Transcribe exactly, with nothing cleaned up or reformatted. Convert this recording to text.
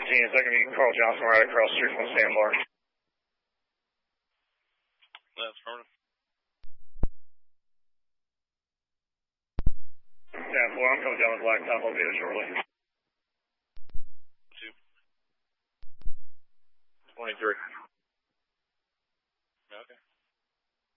seventeen. It's going to be Carl Johnson right across the street from Sandbar. That's affirmative. ten four, I'm coming down with Blacktop. I'll be there shortly. two. twenty-three.